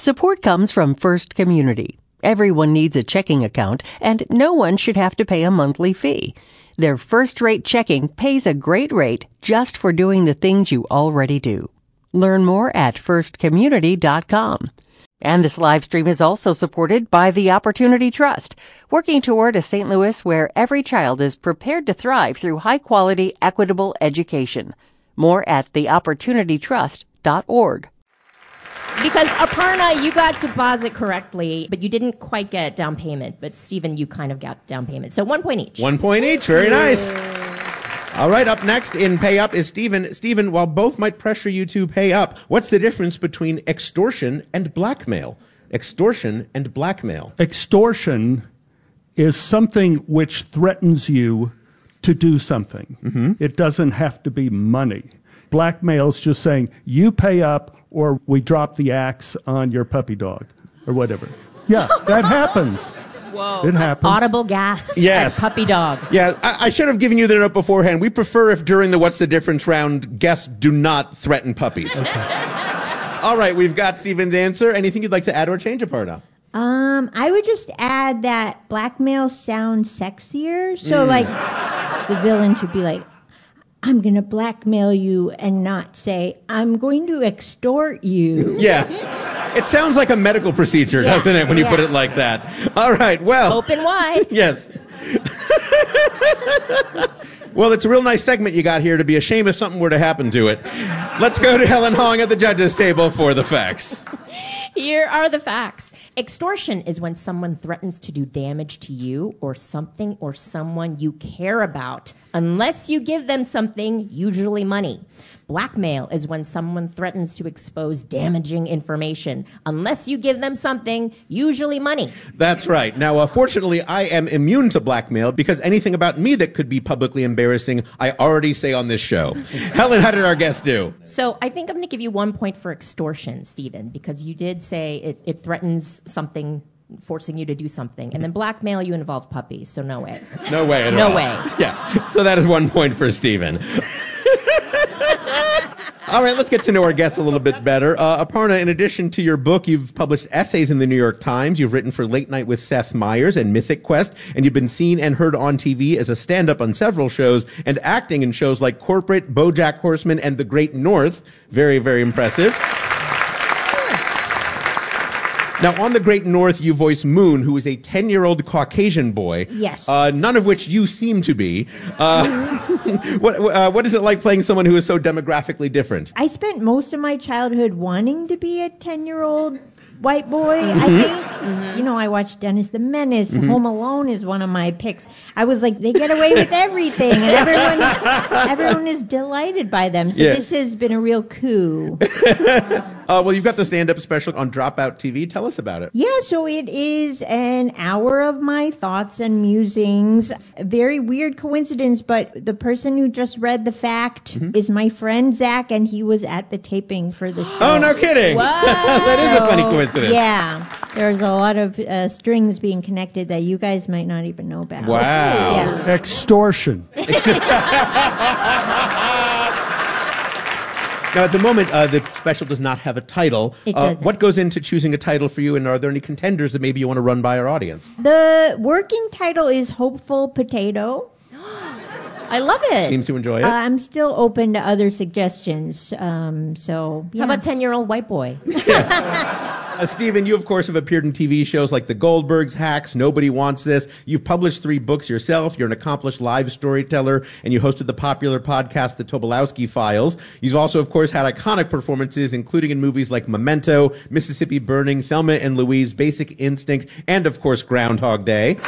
Support comes from First Community. Everyone needs a checking account, and no one should have to pay a monthly fee. Their first-rate checking pays a great rate just for doing the things you already do. Learn more at firstcommunity.com. And this live stream is also supported by the Opportunity Trust, working toward a St. Louis where every child is prepared to thrive through high-quality, equitable education. More at theopportunitytrust.org. Because Aparna, you got deposit correctly, but you didn't quite get down payment. But Stephen, you kind of got down payment. So 1 point each. 1 point each. Very nice. All right, up next in Pay Up is Stephen. Stephen, while both might pressure you to pay up, what's the difference between extortion and blackmail? Extortion and blackmail. Extortion is something which threatens you to do something. Mm-hmm. It doesn't have to be money. Blackmail is just saying, you pay up or we drop the axe on your puppy dog or whatever. Yeah, that happens. Whoa. It happens. Audible gasps. Yes. At puppy dog. Yeah, I should have given you the note beforehand. We prefer if during the What's the Difference round, guests do not threaten puppies. Okay. All right, we've got Stephen's answer. Anything you'd like to add or change, Aparna? I would just add that blackmail sounds sexier. So, like, the villain should be like, I'm going to blackmail you and not say, I'm going to extort you. Yeah. It sounds like a medical procedure, doesn't it, when you put it like that? All right, well. Open wide. Yes. Well, it's a real nice segment you got here. To be a shame if something were to happen to it. Let's go to Helen Hong at the judges' table for the facts. Here are the facts. Extortion is when someone threatens to do damage to you or something or someone you care about, unless you give them something, usually money. Blackmail is when someone threatens to expose damaging information, unless you give them something, usually money. That's right. Now, fortunately, I am immune to blackmail because anything about me that could be publicly embarrassing, I already say on this show. Helen, how did our guest do? So I think I'm going to give you 1 point for extortion, Stephen, because you did say it threatens something, forcing you to do something. And then blackmail, you involve puppies, so no way. No way at all. No way. Yeah. So that is 1 point for Stephen. All right, let's get to know our guests a little bit better. Aparna, in addition to your book, you've published essays in the New York Times. You've written for Late Night with Seth Meyers and Mythic Quest, and you've been seen and heard on TV as a stand-up on several shows and acting in shows like Corporate, BoJack Horseman, and The Great North. Very, very impressive. Now, on The Great North, you voice Moon, who is a 10-year-old Caucasian boy. Yes. None of which you seem to be. What is it like playing someone who is so demographically different? I spent most of my childhood wanting to be a 10-year-old white boy, I think. Mm-hmm. You know, I watched Dennis the Menace. Mm-hmm. Home Alone is one of my picks. I was like, they get away with everything, and everyone is delighted by them. So this has been a real coup. Well, you've got the stand-up special on Dropout TV. Tell us about it. Yeah, so it is an hour of my thoughts and musings. A very weird coincidence, but the person who just read the fact is my friend Zach, and he was at the taping for the show. Oh, no kidding. That is a funny coincidence. Yeah, there's a lot of strings being connected that you guys might not even know about. Wow. Yeah. Extortion. Now, at the moment, the special does not have a title. It doesn't. What goes into choosing a title for you, and are there any contenders that maybe you want to run by our audience? The working title is Hopeful Potato. I love it. Seems to enjoy it. I'm still open to other suggestions. How about 10-year-old white boy? Stephen, you, of course, have appeared in TV shows like The Goldbergs, Hacks, Nobody Wants This. You've published 3 books yourself. You're an accomplished live storyteller, and you hosted the popular podcast, The Tobolowsky Files. You've also, of course, had iconic performances, including in movies like Memento, Mississippi Burning, Thelma and Louise, Basic Instinct, and, of course, Groundhog Day.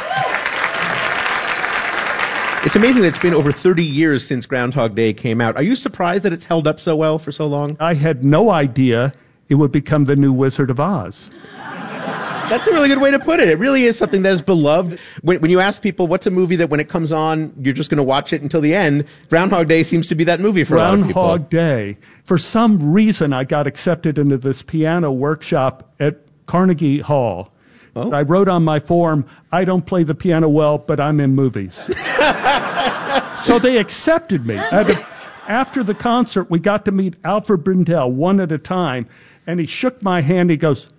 It's amazing that it's been over 30 years since Groundhog Day came out. Are you surprised that it's held up so well for so long? I had no idea it would become the new Wizard of Oz. That's a really good way to put it. It really is something that is beloved. When you ask people what's a movie that when it comes on, you're just going to watch it until the end, Groundhog Day seems to be that movie for a lot of people. Groundhog Day. For some reason, I got accepted into this piano workshop at Carnegie Hall. Oh. I wrote on my form, I don't play the piano well, but I'm in movies. So they accepted me. After the concert, we got to meet Alfred Brindell one at a time, and he shook my hand. He goes,